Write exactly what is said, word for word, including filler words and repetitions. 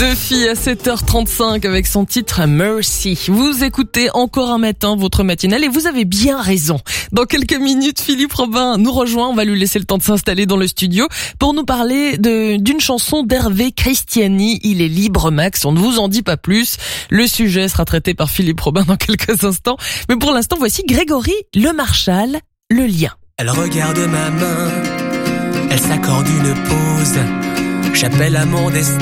Deux filles à sept heures trente-cinq avec son titre Mercy. Vous écoutez Encore un matin, votre matinale, et vous avez bien raison. Dans quelques minutes, Philippe Robin nous rejoint. On va lui laisser le temps de s'installer dans le studio pour nous parler de, d'une chanson d'Hervé Cristiani. Il est libre, Max. On ne vous en dit pas plus. Le sujet sera traité par Philippe Robin dans quelques instants. Mais pour l'instant, voici Grégory Lemarchal, Le Lien. Elle regarde ma main, elle s'accorde une pause. J'appelle à mon destin